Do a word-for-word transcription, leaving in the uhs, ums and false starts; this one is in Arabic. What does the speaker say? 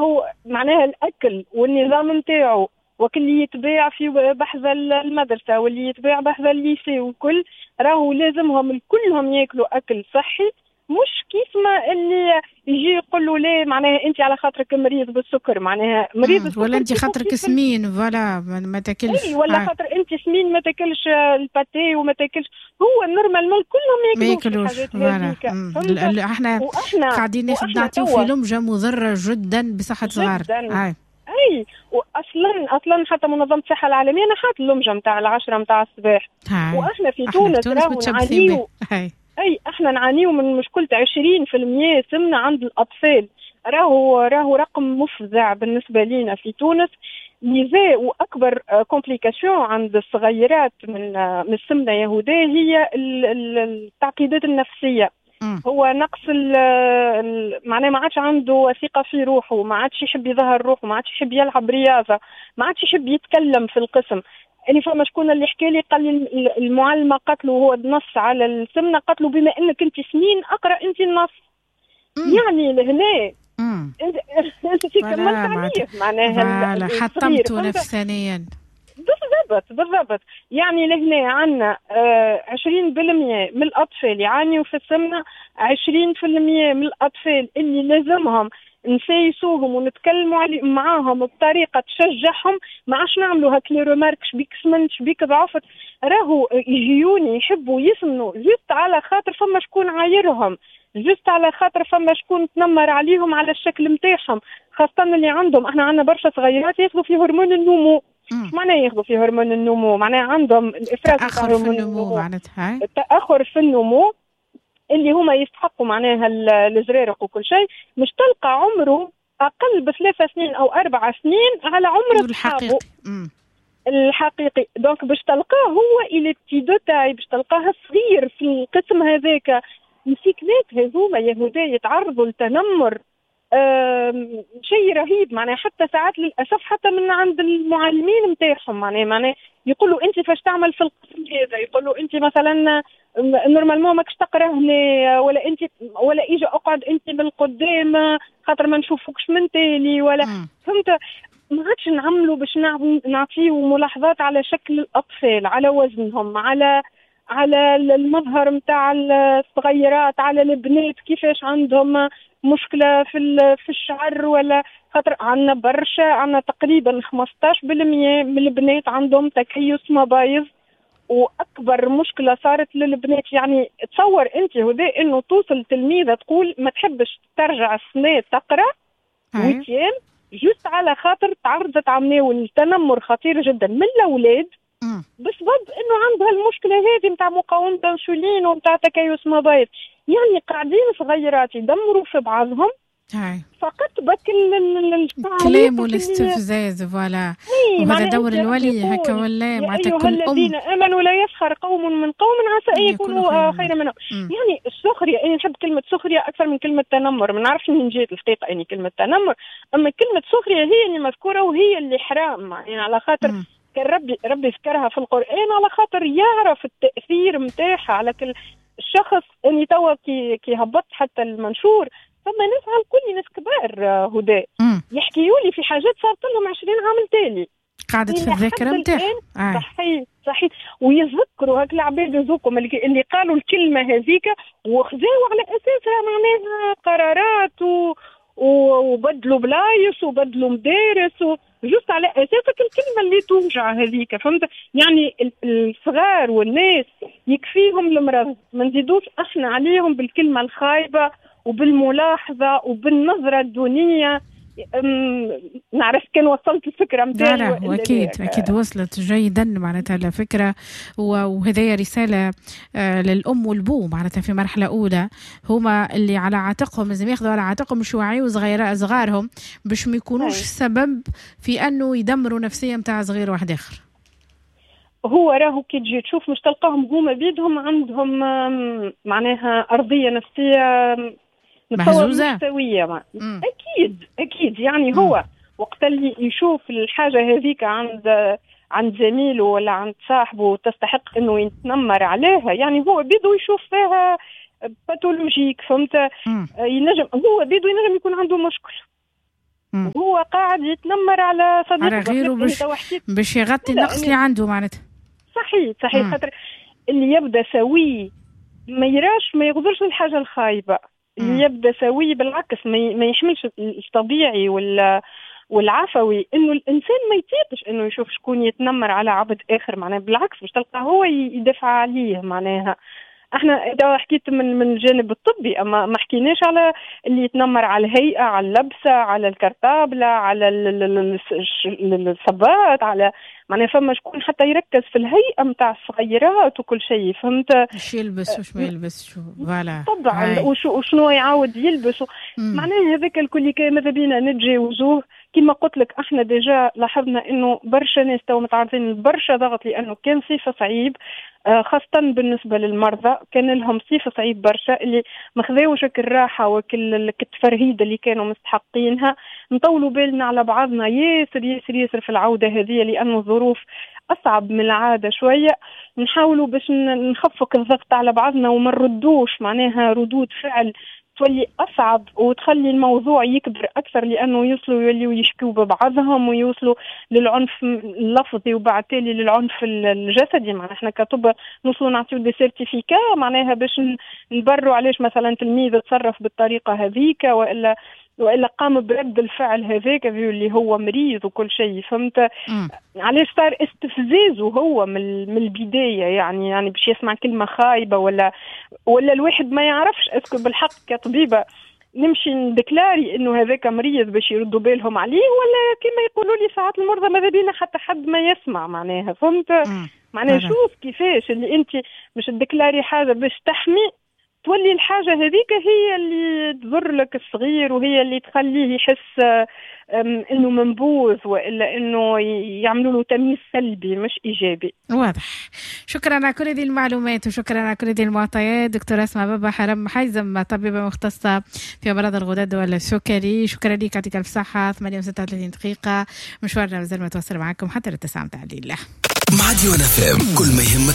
راهو معناها الأكل والنظام نتاعو وكل يتباع في بحذا المدرسة واللي يتباع بحذا الليسي وكل راهو لازمهم كلهم ياكلوا أكل صحي، مش كيف ما اللي يجي يقول له ليه معناها انت على خاطرك مريض بالسكر، معناها مريض بالسكر ولا انت خاطرك سمين فوالا ما تاكلش، اي ولا هاي. خاطر انت سمين ما تاكلش الباتي وما تاكلش، هو نورمالمون كلهم ما ياكلوش الحاجات هذيك. احنا واحنا قاعدين نعطيو في لمجه مضره جدا بصحه صغار. هاي اي واصلا اصلا حتى منظمه الصحه العالميه نحات اللمجه نتاع العشرة نتاع الصباح، واحنا في تونس راهو نعانيو اي احنا نعانيو من مشكله عشرين بالمئة سمنه عند الاطفال، راهو راهو رقم مفزع بالنسبه لينا في تونس. ميزه واكبر كومبليكاسيون عند الصغيرات من من السمنه يهوديه هي التعقيدات النفسيه. م. هو نقص معناه ما عادش عنده ثقه في روحه، ما عادش يحب يظهر روحه، ما عادش يحب يلعب رياضه، ما عادش يحب يتكلم في القسم. يعني فما شكون اللي حكى لي قال لي المعلمه قالت له هو نص على السمنه، قالت له بما انك انت سنين اقرا انت النص. م. يعني لهنا انت انت في كملت عليه معناها حطمته نفسيا. بالضبط بالضبط. يعني لهنا عندنا آه عشرين بالمئة من الأطفال يعانيوا في السمنة، عشرين بالمئة من الأطفال اللي لازمهم نسيسوهم ونتكلموا علي معاهم بطريقة تشجعهم، ما عادش نعملوا هاك لي رومارك شبيك سمنت شبيك ضعفت، راهو يجيوني يحبوا يسمنوا جست على خاطر فما شكون عايرهم، جست على خاطر فما شكون تنمر عليهم على الشكل متاعهم، خاصة اللي عندهم احنا عندنا برشا صغيرات ياخذوا في هرمون النمو. معناه ياخذوا في هرمون النمو معناه عندهم الافراز تاخر في النمو معناتها التاخر في النمو اللي هما يستحقوا معناها الزرارق وكل شيء، مش تلقى عمره اقل بثلاث سنين او اربع سنين على عمر الحقيقي الحقيقي. دونك باش تلقاه هو الى ابتدو تاعي باش تلقاه صغير في القسم هذاك. السيكلات هذوما يهودية يتعرضوا لتنمر شيء رهيب معناه، حتى ساعات للاسف حتى من عند المعلمين نتاعهم معناه معناه يقولوا انت فاش تعمل في القسم هذا، يقولوا انت مثلا نورمالمون ماكش تقرا هنا، ولا انت ولا اجا اقعد انت بالقدام خاطر ما نشوفوكش من تالي ولا م. فهمت. ما عادش نعملوا باش نعطيو ملاحظات على شكل الاطفال، على وزنهم، على على المظهر نتاع الصغيرات، على البنات كيفاش عندهم مشكله في في الشعر، ولا خاطر عندنا برشا عندنا تقريبا خمسطاش بالمئة من البنات عندهم تكيس مبايض، واكبر مشكله صارت للبنات. يعني تصور انت هدى انه توصل تلميذه تقول ما تحبش ترجع السنه تقرا ويتيام جست على خاطر تعرضت عمناو التنمر خطير جدا من الاولاد بسبب انه عندها المشكله هذه نتاع مقاومه الانسولين ونتاع تكيس مبايض. يعني قاعدين صغيرات يدمروا في بعضهم هاي فقط بك الكلام والاستفزاز فوالا. وهذا دور الولي هكا ولا معناتها كل ام الذين امنوا لا يسخر قوم من قوم عسى ان يكونوا خيرا منهم. يعني السخريه انا نحب كلمه سخريه اكثر من كلمه تنمر، ما نعرفش من جهه الحقيقه يعني كلمه تنمر، اما كلمه سخريه هي اللي مذكوره وهي اللي حرام يعني على خاطر م. كان ربي ربي ذكرها في القران على خاطر يعرف التاثير نتاعها على كل الشخص. اني توا كي كي هبطت حتى المنشور فما ناس على الكل ناس كبار هدى يحكيوا لي في حاجات صارت لهم عشرين عام تالي قاعدت في الذاكره نتاعهم. صحيح صحيح. ويذكروا هاك العباد ذوكم اللي, اللي قالوا الكلمه هذيك وخذاو على اساسها معناها قرارات و... وبدلوا بلايص وبدلوا مدارس و... جست على اساسك الكلمه اللي توجع هذيك فهمت. يعني الصغار والناس يكفيهم المرض، ما نزيدوش احنا عليهم بالكلمه الخايبه وبالملاحظه وبالنظره الدونيه. نعرف كان وصلت الفكره متاعي. لا لا اكيد اكيد وصلت جيدا معناتها الفكره. وهذه رساله للام والبو معناتها في مرحله اولى هما اللي على عاتقهم لازم ياخذوا على عاتقهم شوعي وصغير صغارهم باش ما يكونوش سبب في انه يدمروا نفسيه نتاع صغير واحد اخر. هو راهو كي تجي تشوف مش تلقاهم هما بيدهم عندهم معناها ارضيه نفسيه مهزوزة مستوية. أكيد أكيد يعني م. هو وقت اللي يشوف الحاجة هذيك عند عند زميله ولا عند صاحبه تستحق إنه يتنمر عليها، يعني هو بيدو يشوف فيها باثولوجيك فهمت. ينجم هو بيدو ينجم يكون عنده مشكلة وهو قاعد يتنمر على صديقه على غيره باش باش يغطي النقص اللي عنده معناتها. صحيح صحيح. خاطر اللي يبدا سوي ما يراش ما يغدرش الحاجه الخايبه. اللي مم. يبدا سوي بالعكس ما يحملش الطبيعي ولا والعفوي انه الانسان ما يطيقش انه يشوف شكون يتنمر على عبد اخر معناها. بالعكس باش تلقى هو يدافع عليه معناها. احنا اذا حكيت من من الجانب الطبي اما ما حكيناش على اللي يتنمر على الهيئه على اللبسه على الكرتابله على الصبات على معناها فما شكون حتى يركز في الهيئه نتاع الصغيرات وكل شيء. فهمت ايش يلبس وش ما يلبس شو فوالا طبعا وشنو يعاود يلبس معناها هذاك الكل كان ماذا بينا نتجاوزوه. كما قلت لك احنا ديجا لاحظنا انه برشا ناس تو متعرضين لبرشا ضغط لانه كان صيف صعيب خاصة بالنسبة للمرضى. كان لهم صيف صعيب برشا اللي ما خذاوش الراحة وكل التفرهيد اللي كانوا مستحقينها. نطولوا بالنا على بعضنا ياسر ياسر ياسر في العودة هذه لأنه الظروف أصعب من العادة شوية. نحاولوا باش نخفق الضغط على بعضنا وما نردوش معناها ردود فعل تولي أصعب وتخلي الموضوع يكبر أكثر لأنه يوصلوا يوليوا يشكوا ببعضهم ويوصلوا للعنف اللفظي وبعد تالي للعنف الجسدي. معناها احنا كطب نوصلوا نعطيو دي سيرتيفيكا معناها باش نبروا علاش مثلا تلميذ تصرف بالطريقة هذيك وإلا وإلا قام برد الفعل هذاك اللي هو مريض وكل شيء. فهمت علاش صار استفزازه هو من من البداية يعني يعني باش يسمع كلمة خايبة ولا ولا الواحد ما يعرفش اسكو بالحق كطبيبة نمشي ندكلاري انه هذاك مريض باش يردوا بالهم عليه ولا كما يقولوا لي ساعات المرضى ماذا بينا حتى حد ما يسمع معناها. فهمت معناها شوف كيفاش اللي انت مش تدكلاري حاجة باش تحمي تولي الحاجة هذيك هي اللي تضر لك الصغير وهي اللي تخليه يحس انه منبوذ والا انه يعملوا له تمييز سلبي مش ايجابي. واضح. شكرا على كل هذه المعلومات وشكرا على كل هذه المعطيات دكتورة اسماء بابا حرم حيزم طبيبة مختصة في أمراض الغدد والسكري. شكرا لك يعطيك الف صحة. ثمانية وستة وثلاثين دقيقة مشوارنا مازال متواصل معكم حتى للتسعة متاع الليل. مع ديوان اف ام كل ما يهمك